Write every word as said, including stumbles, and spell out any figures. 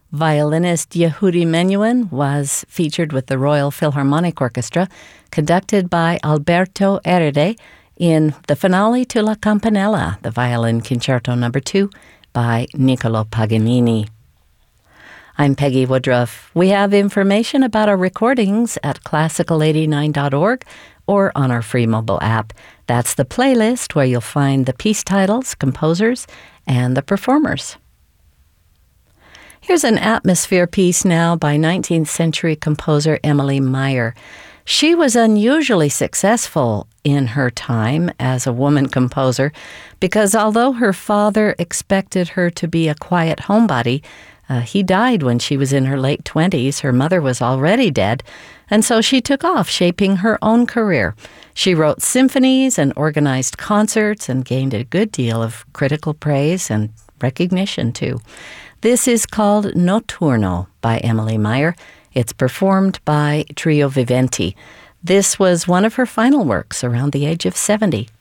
Violinist Yehudi Menuhin was featured with the Royal Philharmonic Orchestra, conducted by Alberto Erede in the finale to La Campanella, the Violin Concerto Number two by Niccolo Paganini. I'm Peggy Woodruff. We have information about our recordings at classical eighty-nine dot org or on our free mobile app. That's the playlist where you'll find the piece titles, composers, and the performers. Here's an atmosphere piece now by nineteenth century composer Emily Meyer. She was unusually successful in her time as a woman composer because although her father expected her to be a quiet homebody, uh, he died when she was in her late twenties. Her mother was already dead, and so she took off shaping her own career. She wrote symphonies and organized concerts and gained a good deal of critical praise and recognition, too. This is called Notturno by Emily Meyer. It's performed by Trio Viventi. This was one of her final works around the age of seventy.